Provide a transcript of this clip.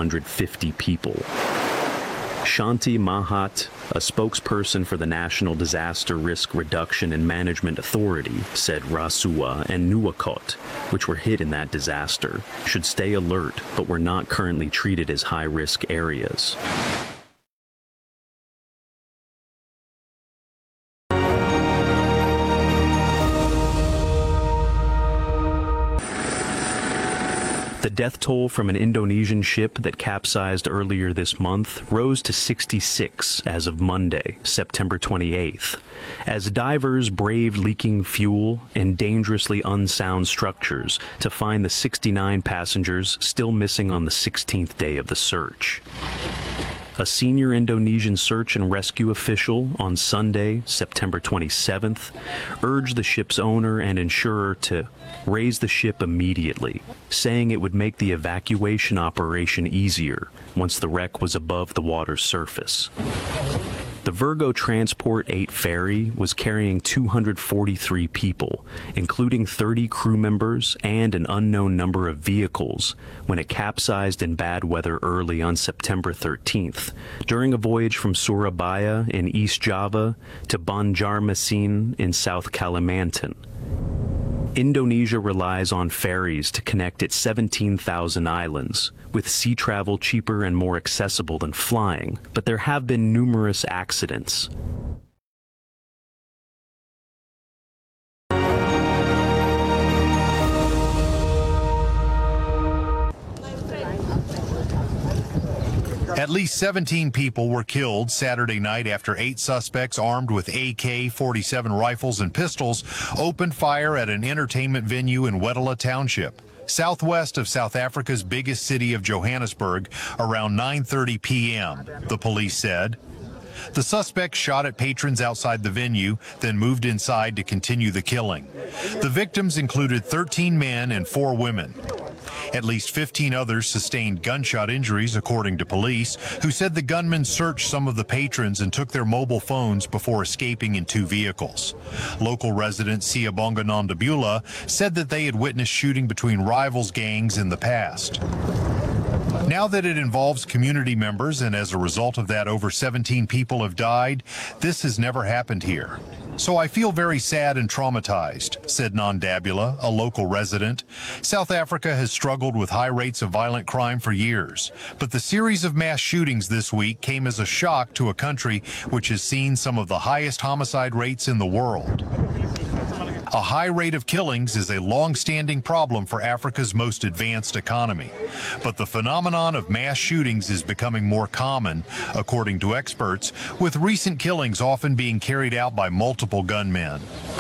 250 people. Shanti Mahat, a spokesperson for the National Disaster Risk Reduction and Management Authority, said Rasuwa and Nuwakot, which were hit in that disaster, should stay alert but were not currently treated as high-risk areas. The death toll from an Indonesian ship that capsized earlier this month rose to 66 as of Monday, September 28th, as divers braved leaking fuel and dangerously unsound structures to find the 69 passengers still missing on the 16th day of the search. A senior Indonesian search and rescue official on Sunday, September 27th, urged the ship's owner and insurer to raise the ship immediately, saying it would make the evacuation operation easier once the wreck was above the water's surface. The Virgo Transport 8 ferry was carrying 243 people, including 30 crew members and an unknown number of vehicles, when it capsized in bad weather early on September 13th, during a voyage from Surabaya in East Java to Banjarmasin in South Kalimantan. Indonesia relies on ferries to connect its 17,000 islands, with sea travel cheaper and more accessible than flying, but there have been numerous accidents. At least 17 people were killed Saturday night after 8 suspects armed with AK-47 rifles and pistols opened fire at an entertainment venue in Wedala Township, southwest of South Africa's biggest city of Johannesburg, around 9:30 p.m., the police said. The suspects shot at patrons outside the venue, then moved inside to continue the killing. The victims included 13 men and 4 women. At least 15 others sustained gunshot injuries, according to police, who said the gunmen searched some of the patrons and took their mobile phones before escaping in 2 vehicles. Local resident Siyabonga Nondabula said that they had witnessed shooting between rivals gangs in the past. Now that it involves community members, and as a result of that over 17 people have died, this has never happened here. So I feel very sad and traumatized, said Nondabula, a local resident. South Africa has struggled with high rates of violent crime for years, but the series of mass shootings this week came as a shock to a country which has seen some of the highest homicide rates in the world. A high rate of killings is a long-standing problem for Africa's most advanced economy. But the phenomenon of mass shootings is becoming more common, according to experts, with recent killings often being carried out by multiple gunmen.